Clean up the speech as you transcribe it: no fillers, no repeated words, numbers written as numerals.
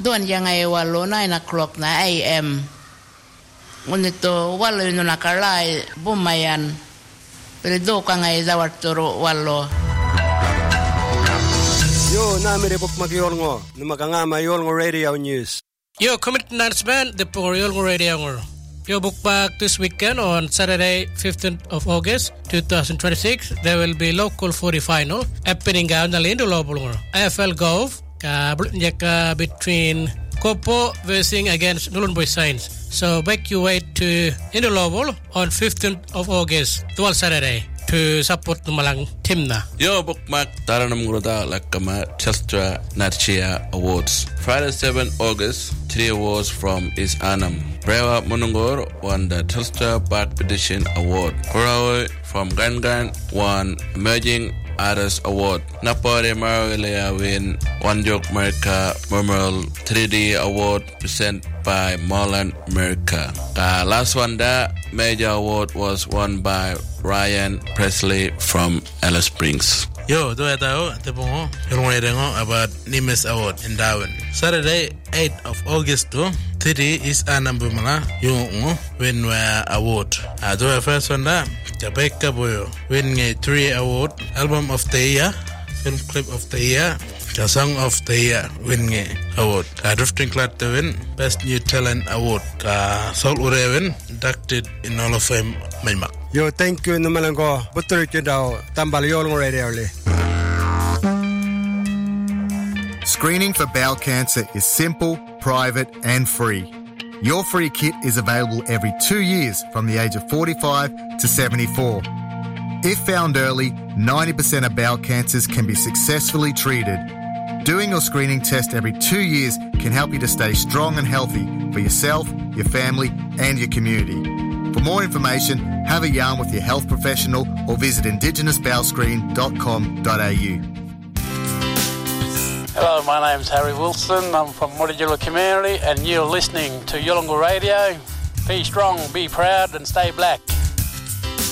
Doon yang ay walo 9 o'clock na AM. Ngunit walo yun nakalay bumayan. Pero do ka ngay dawat turo walo. Yo, namire pop magyolngo. Numakanga mayolngo radio news. Yo, commit announcement the Yolngo radio ngor. Yo, book back this weekend on Saturday, 15th of August, 2026. There will be local 40 final happening down the Lindo Lobulngor. AFL Golf. Between Kopo versing against Nulun Boy Science. So back you wait to Indolobol on 15th of August, 12 Saturday, to support Numalang Timna. Yo bookmark Taranam Groda Lakama Chelstra Natchia Awards. Friday 7 August, 3 awards from East Annam. Brewa Munungor won the Telstra Park Petition Award. Korawe from Gangan won Emerging Artist Award. Napore Marilea win One Joke America Memorial 3D Award presented by Marlon America. Last one, the major award was won by Ryan Presley from Alice Springs. Yo, do I tell the bongo? About Nimes Award in Darwin. Saturday, 8th of August, 3 is Anambumala. You win award. Do I first one that? Rebecca Boyo win a 3 award. Album of the year, film clip of the year, the song of the year win a award. Drifting Clat to win Best New Talent Award. Saul Ureven inducted in Hall of Fame Maymak. Yo, thank you Numalango. Butter Kidao, Tambal Yolngo radio. Screening for bowel cancer is simple, private and free. Your free kit is available every 2 years from the age of 45 to 74. If found early, 90% of bowel cancers can be successfully treated. Doing your screening test every 2 years can help you to stay strong and healthy for yourself, your family and your community. For more information, have a yarn with your health professional or visit indigenousbowelscreen.com.au. Hello, my name's Harry Wilson. I'm from Mutijula community and you're listening to Yolngo Radio. Be strong, be proud and stay black.